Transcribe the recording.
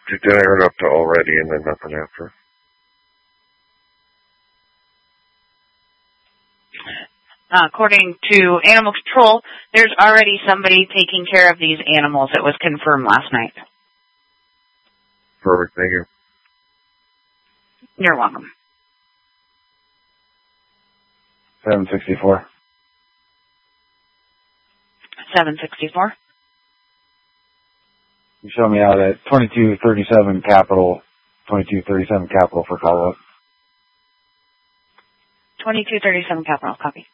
Did I earn up to already and then nothing after? According to Animal Control, there's already somebody taking care of these animals. It was confirmed last night. Perfect, thank you. You're welcome. 764. 764. You show me out at 2237 Capital for follow-up. 2237 Capital, copy.